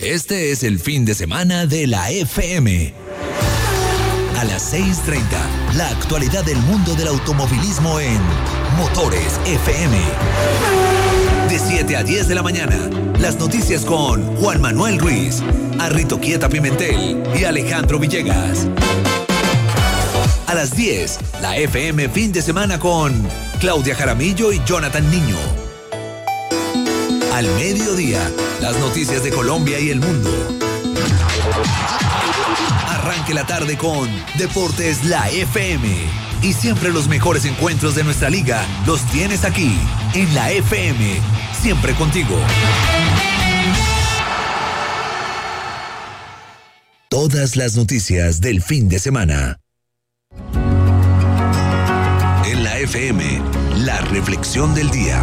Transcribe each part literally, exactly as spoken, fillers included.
Este es el fin de semana de la F M. A las seis treinta, la actualidad del mundo del automovilismo en Motores F M. De siete a diez de la mañana, las noticias con Juan Manuel Ruiz, Arrito Quieta Pimentel y Alejandro Villegas. A las diez, la F M fin de semana con Claudia Jaramillo y Jonathan Niño. Al mediodía, las noticias de Colombia y el mundo. Arranque la tarde con Deportes La F M. Y siempre los mejores encuentros de nuestra liga los tienes aquí, en la F M. Siempre contigo. Todas las noticias del fin de semana. En la F M, la reflexión del día.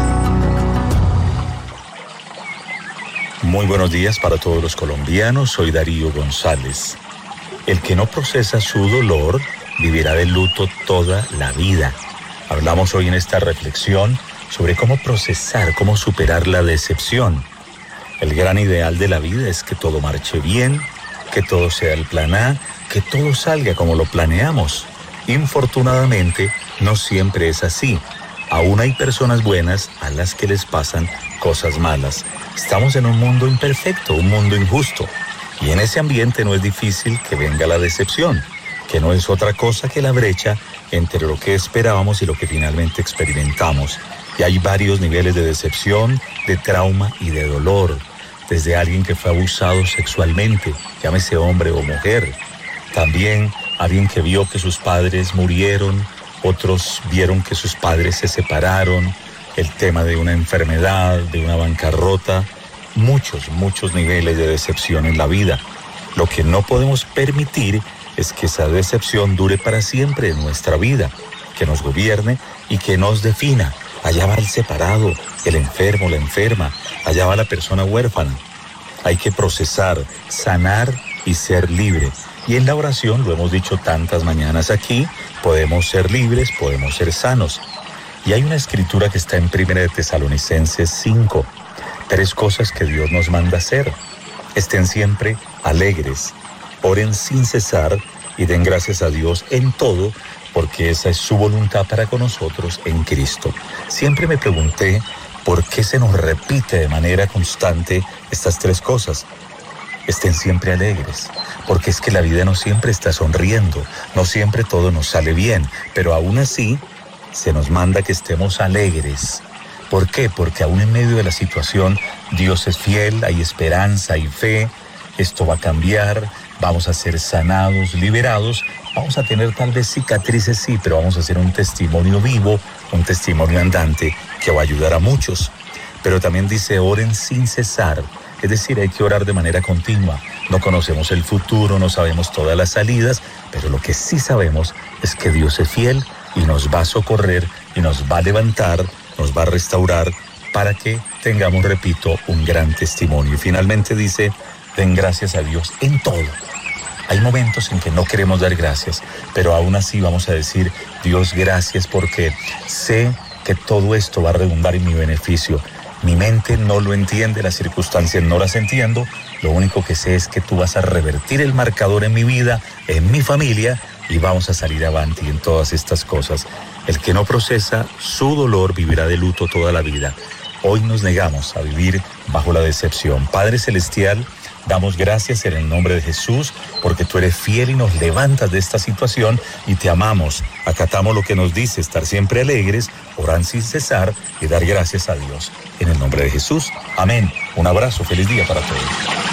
Muy buenos días para todos los colombianos, soy Darío González. El que no procesa su dolor vivirá de luto toda la vida. Hablamos hoy en esta reflexión sobre cómo procesar, cómo superar la decepción. El gran ideal de la vida es que todo marche bien, que todo sea el plan A, que todo salga como lo planeamos. Infortunadamente, no siempre es así. Aún hay personas buenas a las que les pasan cosas malas. Estamos en un mundo imperfecto, un mundo injusto. Y en ese ambiente no es difícil que venga la decepción, que no es otra cosa que la brecha entre lo que esperábamos y lo que finalmente experimentamos. Y hay varios niveles de decepción, de trauma y de dolor. Desde alguien que fue abusado sexualmente, llámese hombre o mujer. También alguien que vio que sus padres murieron, otros vieron que sus padres se separaron, el tema de una enfermedad, de una bancarrota, muchos, muchos niveles de decepción en la vida. Lo que no podemos permitir es que esa decepción dure para siempre en nuestra vida, que nos gobierne y que nos defina. Allá va el separado, el enfermo, la enferma, allá va la persona huérfana. Hay que procesar, sanar y ser libre. Y en la oración, lo hemos dicho tantas mañanas aquí, podemos ser libres, podemos ser sanos. Y hay una escritura que está en Primera de Tesalonicenses cinco. Tres cosas que Dios nos manda hacer. Estén siempre alegres, oren sin cesar y den gracias a Dios en todo, porque esa es su voluntad para con nosotros en Cristo. Siempre me pregunté por qué se nos repite de manera constante estas tres cosas. Estén siempre alegres, porque es que la vida no siempre está sonriendo, no siempre todo nos sale bien, pero aún así se nos manda que estemos alegres. ¿Por qué? Porque aún en medio de la situación Dios es fiel, hay esperanza, hay fe, esto va a cambiar, vamos a ser sanados, liberados, vamos a tener tal vez cicatrices, sí, pero vamos a hacer un testimonio vivo, un testimonio andante que va a ayudar a muchos. Pero también dice, oren sin cesar. Es decir, hay que orar de manera continua. No conocemos el futuro, no sabemos todas las salidas, pero lo que sí sabemos es que Dios es fiel y nos va a socorrer y nos va a levantar, nos va a restaurar para que tengamos, repito, un gran testimonio. Y finalmente dice, den gracias a Dios en todo. Hay momentos en que no queremos dar gracias, pero aún así vamos a decir, Dios, gracias porque sé que todo esto va a redundar en mi beneficio. Mi mente no lo entiende, las circunstancias no las entiendo. Lo único que sé es que tú vas a revertir el marcador en mi vida, en mi familia, y vamos a salir avante en todas estas cosas. El que no procesa su dolor vivirá de luto toda la vida. Hoy nos negamos a vivir bajo la decepción. Padre Celestial, damos gracias en el nombre de Jesús porque tú eres fiel y nos levantas de esta situación y te amamos. Acatamos lo que nos dice, estar siempre alegres, orar sin cesar y dar gracias a Dios. En el nombre de Jesús, amén. Un abrazo, feliz día para todos.